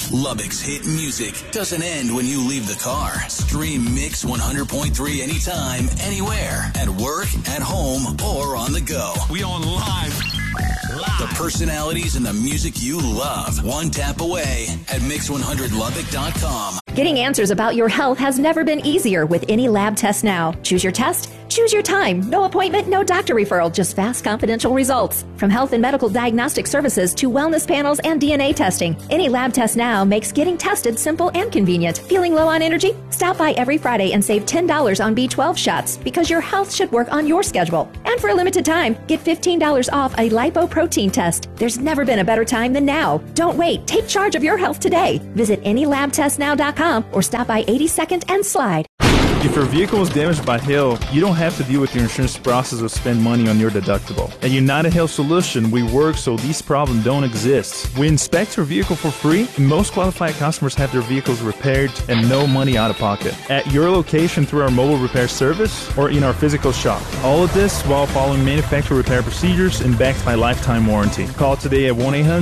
Lubbock's hit music doesn't end when you leave the car. Stream Mix 100.3 anytime, anywhere, at work, at home, or on the go. We on live. The personalities and the music you love. One tap away at mix100lubbock.com. Getting answers about your health has never been easier with any lab test now. Choose your test, choose your time. No appointment, no doctor referral, just fast, confidential results. From health and medical diagnostic services to wellness panels and DNA testing, any lab test now makes getting tested simple and convenient. Feeling low on energy? Stop by every Friday and save $10 on B12 shots because your health should work on your schedule. And for a limited time, get $15 off a lipoprotein test. There's never been a better time than now. Don't wait. Take charge of your health today. Visit anylabtestnow.com or stop by 82nd and Slide. If your vehicle was damaged by hail, you don't have to deal with your insurance process or spend money on your deductible. At United Hail Solution, we work so these problems don't exist. We inspect your vehicle for free, and most qualified customers have their vehicles repaired and no money out of pocket. At your location through our mobile repair service or in our physical shop. All of this while following manufacturer repair procedures and backed by lifetime warranty. Call today at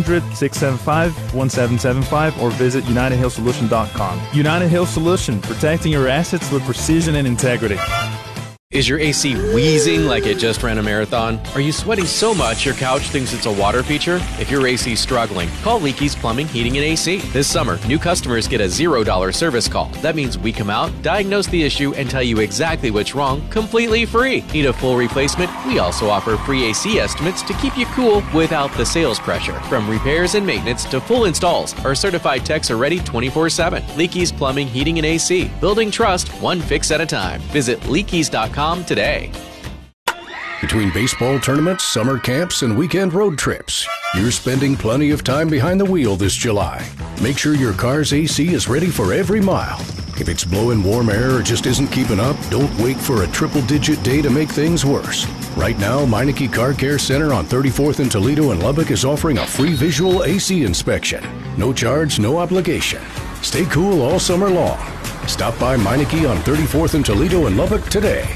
1-800-675-1775 or visit UnitedHailSolution.com. United Hail Solution, protecting your assets with precision and integrity. Is your AC wheezing like it just ran a marathon? Are you sweating so much your couch thinks it's a water feature? If your AC is struggling, call Leakey's Plumbing, Heating, and AC. This summer, new customers get a $0 service call. That means we come out, diagnose the issue, and tell you exactly what's wrong, completely free. Need a full replacement? We also offer free AC estimates to keep you cool without the sales pressure. From repairs and maintenance to full installs, our certified techs are ready 24/7. Leakey's Plumbing, Heating, and AC. Building trust, one fix at a time. Visit leakeys.com today. Between baseball tournaments, summer camps, and weekend road trips, you're spending plenty of time behind the wheel this July. Make sure your car's AC is ready for every mile. If it's blowing warm air or just isn't keeping up, don't wait for a triple-digit day to make things worse. Right now, Meineke Car Care Center on 34th and Toledo in Lubbock is offering a free visual AC inspection. No charge, no obligation. Stay cool all summer long. Stop by Meineke on 34th and Toledo in Lubbock today.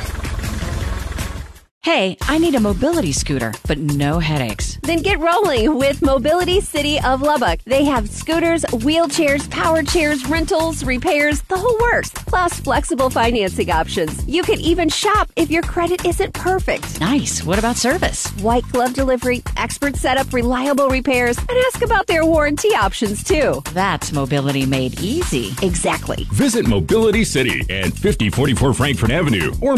Hey, I need a mobility scooter, but no headaches. Then get rolling with Mobility City of Lubbock. They have scooters, wheelchairs, power chairs, rentals, repairs, the whole works, plus flexible financing options. You can even shop if your credit isn't perfect. Nice. What about service? White glove delivery, expert setup, reliable repairs, and ask about their warranty options too. That's mobility made easy. Exactly. Visit Mobility City at 5044 Frankfurt Avenue or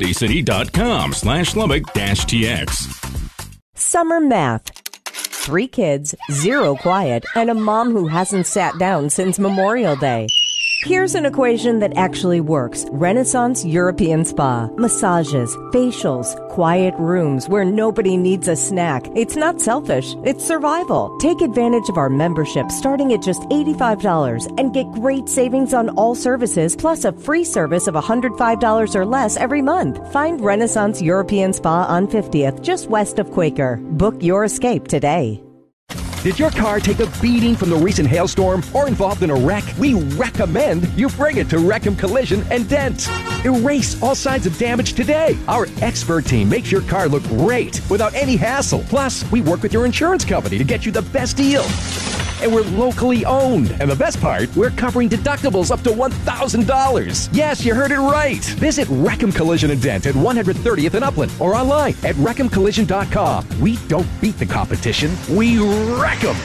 mobilitycity.com/Lubbock-TX. Summer math. 3 kids, 0 quiet, and a mom who hasn't sat down since Memorial Day. Here's an equation that actually works. Renaissance European Spa. Massages, facials, quiet rooms where nobody needs a snack. It's not selfish, it's survival. Take advantage of our membership starting at just $85 and get great savings on all services plus a free service of $105 or less every month. Find Renaissance European Spa on 50th, just west of Quaker. Book your escape today. Did your car take a beating from the recent hailstorm or involved in a wreck? We recommend you bring it to Wreckham Collision and Dent. Erase all signs of damage today. Our expert team makes your car look great without any hassle. Plus, we work with your insurance company to get you the best deal. And we're locally owned. And the best part, we're covering deductibles up to $1,000. Yes, you heard it right. Visit Wreckham Collision and Dent at 130th and Upland or online at WreckhamCollision.com. We don't beat the competition. We wreck them.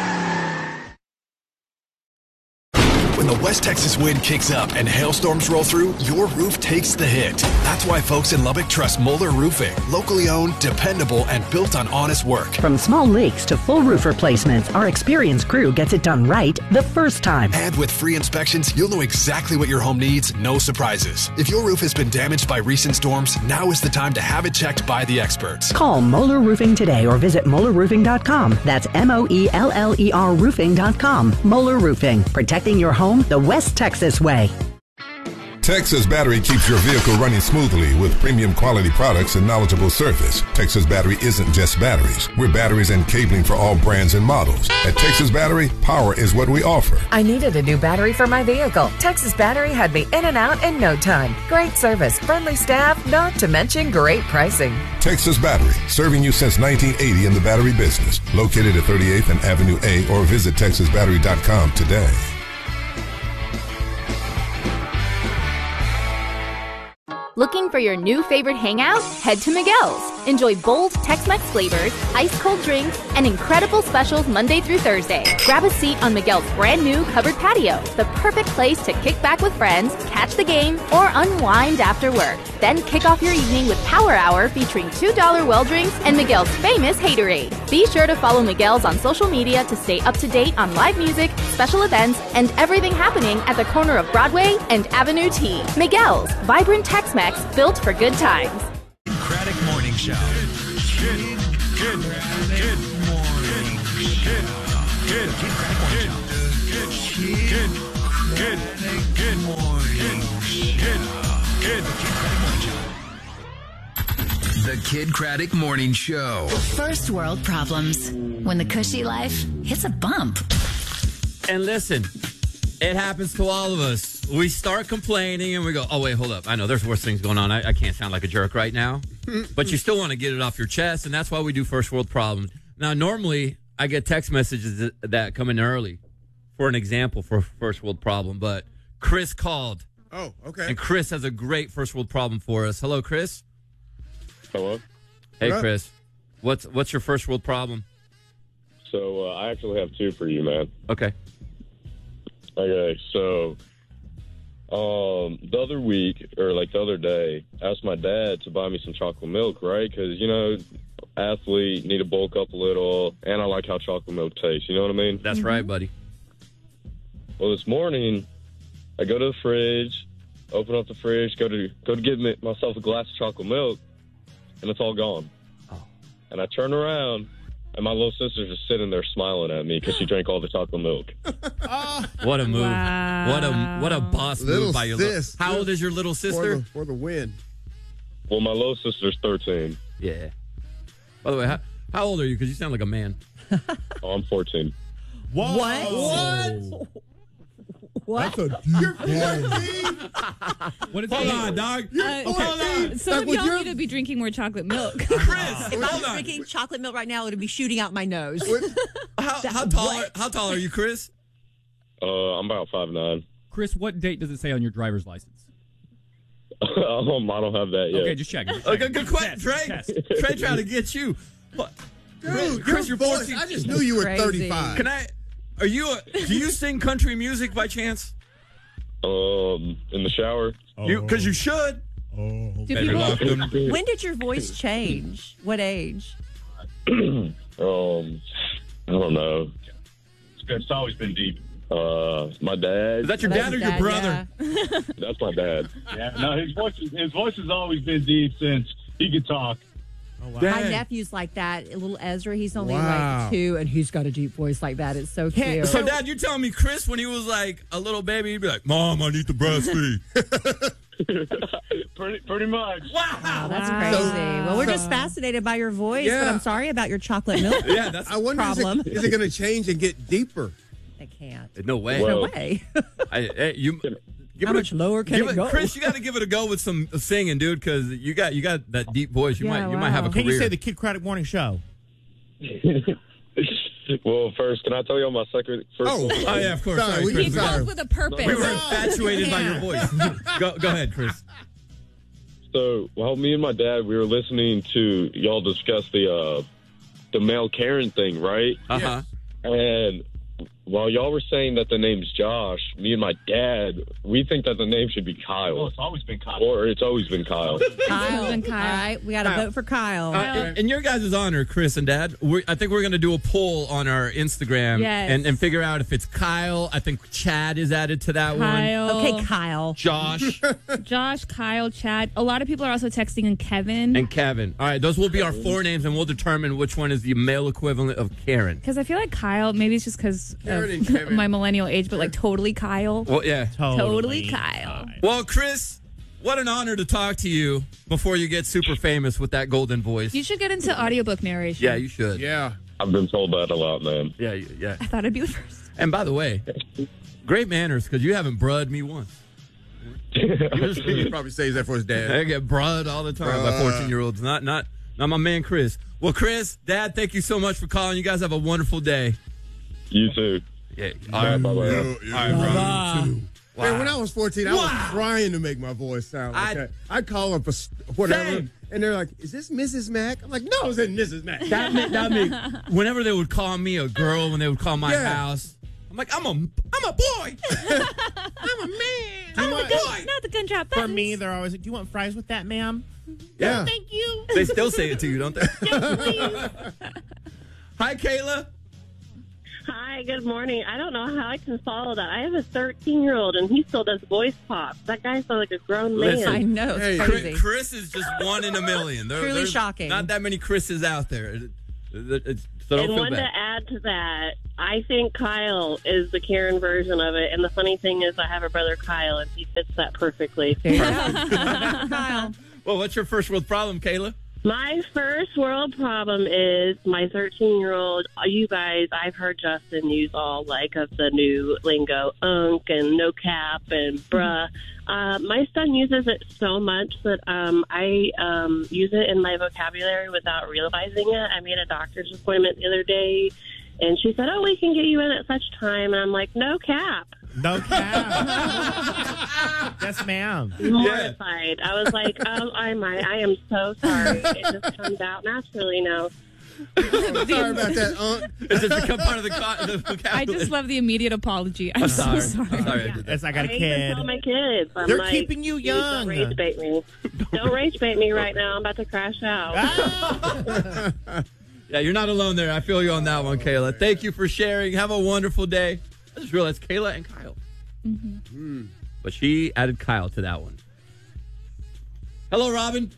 When the West Texas wind kicks up and hailstorms roll through, your roof takes the hit. That's why folks in Lubbock trust Moeller Roofing. Locally owned, dependable, and built on honest work. From small leaks to full roof replacements, our experienced crew gets it done right the first time. And with free inspections, you'll know exactly what your home needs, no surprises. If your roof has been damaged by recent storms, now is the time to have it checked by the experts. Call Moeller Roofing today or visit MoellerRoofing.com. That's MOELLER Roofing.com. Moeller Roofing, protecting your home the West Texas way. Texas Battery keeps your vehicle running smoothly with premium quality products and knowledgeable service. Texas Battery isn't just batteries. We're batteries and cabling for all brands and models. At Texas Battery, power is what we offer. I needed a new battery for my vehicle. Texas Battery had me in and out in no time. Great service, friendly staff, not to mention great pricing. Texas Battery, serving you since 1980 in the battery business. Located at 38th and Avenue A, or visit TexasBattery.com today. Looking for your new favorite hangout? Head to Miguel's. Enjoy bold Tex-Mex flavors, ice-cold drinks, and incredible specials Monday through Thursday. Grab a seat on Miguel's brand new covered patio, the perfect place to kick back with friends, catch the game, or unwind after work. Then kick off your evening with Power Hour featuring $2 well drinks and Miguel's famous haterade. Be sure to follow Miguel's on social media to stay up to date on live music, special events, and everything happening at the corner of Broadway and Avenue T. Miguel's, vibrant Tex-Mex built for good times. Craddock Morning Show. Good The Kid Craddock Morning Show. First world problems. When the cushy life hits a bump. And listen, it happens to all of us. We start complaining and we go, oh, wait, hold up. I know there's worse things going on. I can't sound like a jerk right now. But you still want to get it off your chest, and that's why we do first world problems. Now, normally, I get text messages that come in early for an example for a first world problem. But Chris called. Oh, okay. And Chris has a great first world problem for us. Hello, Chris. Hello. Hey, Chris. What's your first world problem? So I actually have two for you, man. Okay. Okay, so the other week, or like the other day, I asked my dad to buy me some chocolate milk, right? Because, you know, athlete, need to bulk up a little, and I like how chocolate milk tastes. You know what I mean? That's right, buddy. Well, this morning, I go to the fridge, open up the fridge, go to get myself a glass of chocolate milk, and it's all gone. Oh. And I turn around, and my little sister's just sitting there smiling at me because she drank all the chocolate milk. What a move. Wow. What a boss Little move by your sis. How old is your little sister? For the win. Well, my little sister's 13. Yeah. By the way, how old are you? Because you sound like a man. Oh, I'm 14. What? That's a deep What is Hold on, dog. Some of y'all need to be drinking more chocolate milk. If I was drinking chocolate milk right now, it would be shooting out my nose. How tall are you, Chris? I'm about 5'9". Chris, what date does it say on your driver's license? I don't have that yet. Okay, just check. Okay, good question, Trey. Trey trying to get you. Dude, Chris, you're voice, 14. I just knew you were Crazy. 35. Do you sing country music by chance? In the shower. Because you should. Do people, When did your voice change? What age? I don't know. It's always been deep. My dad. Is that your dad or your brother? Yeah. That's my dad. Yeah, no, his voice has always been deep since he could talk. Oh, wow. My nephew's like that. Little Ezra, he's only Wow. like 2, and he's got a deep voice like that. It's so cute. So, Dad, you're telling me Chris, when he was like a little baby, he'd be like, Mom, I need to breastfeed. pretty much. Wow, that's crazy. Well, we're just fascinated by your voice, but I'm sorry about your chocolate milk I wonder, problem. is it going to change and get deeper? They can't. No way. No way. How much lower can it go? Chris, you got to give it a go with some singing, dude, because you got that deep voice. You might have a career. Can you say the Kid Craddock Morning Show? Well, first, can I tell you on my first Oh, yeah, of course. Sorry, He called with a purpose. We were infatuated by your voice. Go ahead, Chris. So, me and my dad, we were listening to y'all discuss the male Karen thing, right? Uh-huh. And while y'all were saying that the name's Josh, me and my dad, we think that the name should be Kyle. Well, it's always been Kyle. Or it's always been Kyle. Kyle. All right, we got to vote for Kyle. In your guys' honor, Chris and Dad, I think we're going to do a poll on our Instagram and figure out if it's Kyle. I think Chad is added to that one. Okay, Kyle. Josh. Josh, Kyle, Chad. A lot of people are also texting in Kevin. And Kevin. All right, those will be our 4 names, and we'll determine which one is the male equivalent of Karen. Because I feel like Kyle, maybe it's just because learning, of Kevin. my millennial age, but like totally Kyle. Well, yeah. Totally Kyle. Well, Chris, what an honor to talk to you before you get super famous with that golden voice. You should get into audiobook narration. Yeah, you should. Yeah. I've been told that a lot, man. Yeah, yeah. I thought I'd be the first. And by the way, great manners because you haven't brud me once. He probably says that for his dad. I get brud all the time by 14-year-olds. Not my man Chris. Well, Chris, Dad, thank you so much for calling. You guys have a wonderful day. You too. Yeah. All right, bye-bye. All All right, right, Man, when I was 14, I was trying to make my voice sound like that. I'd call up whatever, and they're like, "Is this Mrs. Mack?" I'm like, "No, it's Mrs. Mack." That meant whenever they would call me a girl, when they would call my house, I'm like, I'm a boy. I'm a man. I'm a boy. Not the gun drop buttons. For me, they're always like, "Do you want fries with that, ma'am?" Yeah. Thank you. They still say it to you, don't they? Yes, please. Hi, Kayla. Hi, good morning. I don't know how I can follow that. I have a 13-year-old, and he still does voice pops. That guy sounds like a grown man. Listen, I know. It's crazy. Chris is just one in a million. Truly shocking. Not that many Chris's out there. So don't And feel one bad. to add to that, I think Kyle is the Karen version of it. And the funny thing is, I have a brother Kyle, and he fits that perfectly. Kyle. Well, what's your first world problem, Kayla? My first world problem is my 13-year-old. You guys, I've heard Justin use all like of the new lingo, and no cap and bruh. My son uses it so much that I use it in my vocabulary without realizing it. I made a doctor's appointment the other day, and she said, "Oh, we can get you in at such time." And I'm like, "No cap." No cap. Yes, ma'am. Mortified. I was like, I am so sorry. It just comes out naturally now. Sorry about that, It's just become part of the vocabulary. I just love the immediate apology. I'm so sorry. I'm sorry I did that. It's like I got a I kid. even tell my kids. I'm They're like, keeping you "Dude, young." Don't rage bait me. Don't rage bait me right now. I'm about to crash out. Yeah, you're not alone there. I feel you on that one, Kayla. Thank you for sharing. Have a wonderful day. I just realized Kayla and Kyle. Mm-hmm. But she added Kyle to that one. Hello, Robin.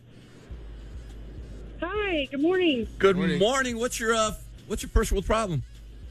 Hi, good morning. Good morning. What's your first world problem?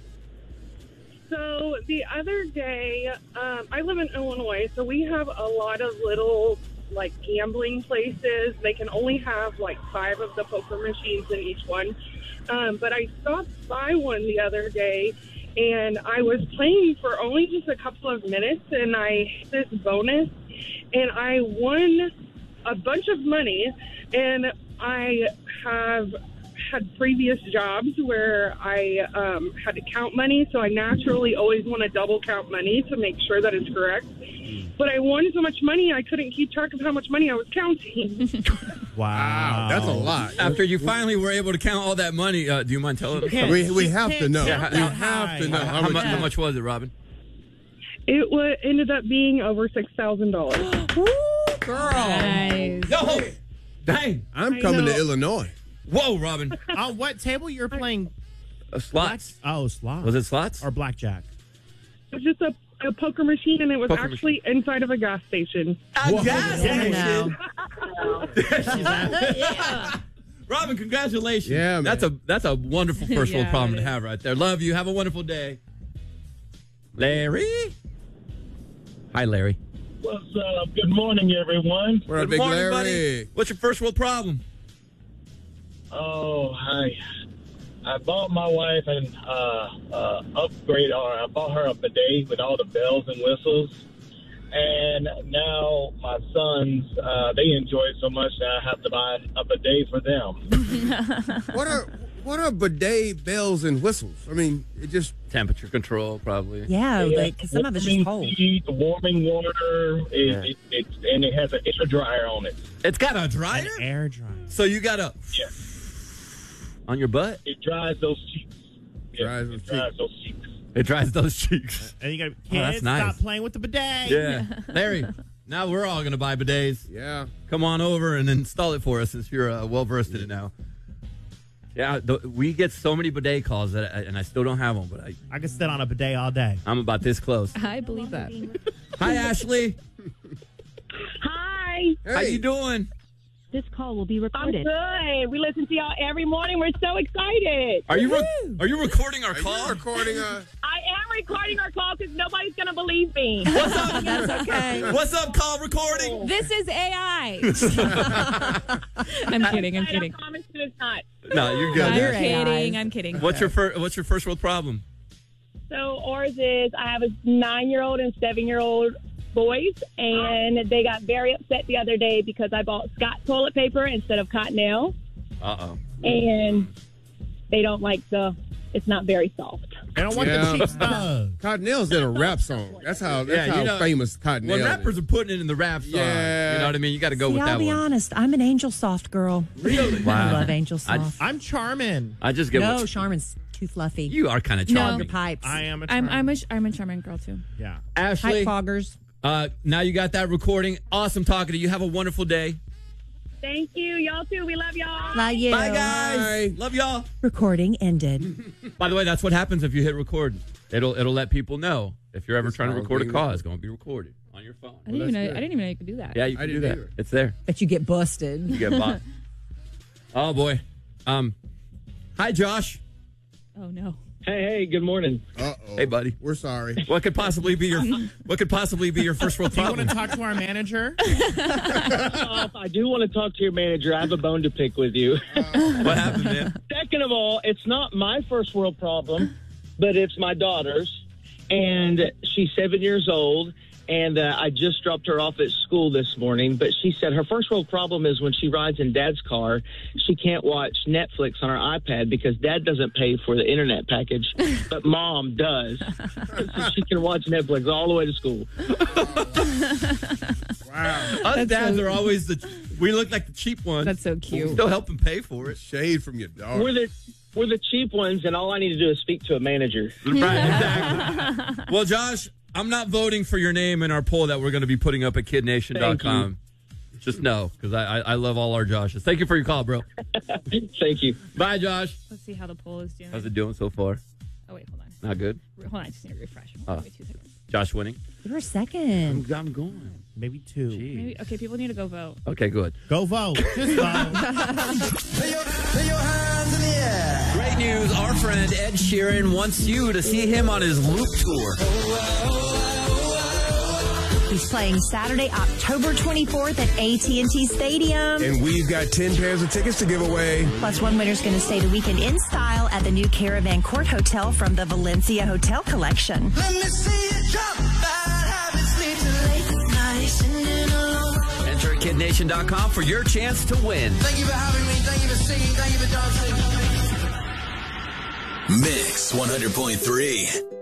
So the other day, I live in Illinois, so we have a lot of little like gambling places. They can only have like 5 of the poker machines in each one. But I stopped by one the other day, and I was playing for only just a couple of minutes, and I hit this bonus, and I won a bunch of money, and I have had previous jobs where I had to count money, so I naturally always want to double count money to make sure that it's correct. But I won so much money, I couldn't keep track of how much money I was counting. Wow. That's a lot. After you finally were able to count all that money, do you mind telling us? We have to know. Yeah, We have to know. How much was it, Robin? It ended up being over $6,000. Woo, girl. Nice. Yo, dang. I'm coming to Illinois. Whoa, Robin. On what table you're playing? Slots. Slots. Was it slots? Or blackjack? It was just a poker machine, and it was actually inside of a gas station. A gas station? Robin, congratulations. Yeah, man. That's a wonderful first world Yeah, problem it to have right there. Love you. Have a wonderful day. Larry? Hi, Larry. What's up? Good morning, everyone. We're Good Big morning, Larry. buddy. What's your first world problem? Oh, I bought my wife an upgrade, or I bought her a bidet with all the bells and whistles. And now my sons, they enjoy it so much that I have to buy a bidet for them. What are bidet bells and whistles? I mean, it just Temperature control, probably. Yeah, like, 'cause some of it's just cold. Heat, warming water, and it has an air dryer on it. It's got a dryer? An air dryer. So you got a... Yeah. On your butt? It dries those cheeks. Dries those cheeks. It dries those cheeks. And you got kids, that's nice. stop playing with the bidet. Yeah. Larry, now we're all going to buy bidets. Yeah. Come on over and install it for us since you're well-versed in it now. Yeah, we get so many bidet calls, and I still don't have one, but I can sit on a bidet all day. I'm about this close. I believe that. Hi, Ashley. Hi. How you doing? This call will be recorded. I'm good. We listen to y'all every morning. We're so excited. Are you recording our call? Are you recording I am recording our call because nobody's going to believe me. What's up? That's okay. What's up, call recording? This is AI. I'm kidding. I promise you it's not. No, you're good. I'm kidding. What's your first world problem? So ours is I have a 9-year-old and 7-year-old boys, and they got very upset the other day because I bought Scott toilet paper instead of Cottonelle. Uh-oh. And they don't like it's not very soft. They don't want the cheap stuff. Cottonelle's in a rap song. That's how famous Cottonelle Well, rappers are putting it in the rap song. Yeah. You know what I mean? You got to go with that I'll be one. honest. I'm an Angel Soft girl. Really? I love Angel Soft. I'm Charmin. I just get No, Charmin's too fluffy. You are kind of No, charming. your pipes. I am a Charmin. I'm a charming girl too. Yeah. Ashley, Pipe foggers. now you got that recording. Awesome talking to you. Have a wonderful day. Thank you. Y'all too. We love y'all. Love you. Bye, guys. Love y'all. Recording ended. By the way, that's what happens if you hit record. It'll let people know if you're ever trying to record a call. It's going to be recorded on your phone. I didn't even know you could do that. Yeah, you can do that. either. It's there. But you get busted. You get bought. Oh boy. Hi, Josh. Oh no. Hey, good morning. Uh-oh. Hey, buddy. We're sorry. What could possibly be your first world Do you problem? want to talk to our manager? I do want to talk to your manager. I have a bone to pick with you. What happened, man? Second of all, it's not my first world problem, but it's my daughter's. And she's 7 years old, and I just dropped her off at school this morning. But she said her first world problem is when she rides in Dad's car, she can't watch Netflix on her iPad because Dad doesn't pay for the internet package, but Mom does. So she can watch Netflix all the way to school. Wow. Us dads are always we look like the cheap ones. That's so cute. We still help them pay for it. Shade from your dog. We're the cheap ones, and all I need to do is speak to a manager. Right, exactly. Well, Josh, I'm not voting for your name in our poll that we're going to be putting up at kidnation.com. Just know, because I love all our Joshes. Thank you for your call, bro. Thank you. Bye, Josh. Let's see how the poll is doing. How's it doing so far? Oh, wait, hold on. Not good? Hold on, I just need to refresh. Oh. Give me 2 seconds. Josh winning? You were second. I'm going. Maybe 2. Maybe, okay, people need to go vote. Okay, good. Go vote. Just vote. Great news. Our friend Ed Sheeran wants you to see him on his Loop tour. He's playing Saturday, October 24th at AT&T Stadium. And we've got 10 pairs of tickets to give away. Plus, one winner's going to stay the weekend in style at the new Caravan Court Hotel from the Valencia Hotel Collection. Let me see you drop bad habits, sleep till late nights, sitting alone. Enter at kidnation.com for your chance to win. Thank you for having me. Thank you for singing. Thank you for dancing. Mix 100.3.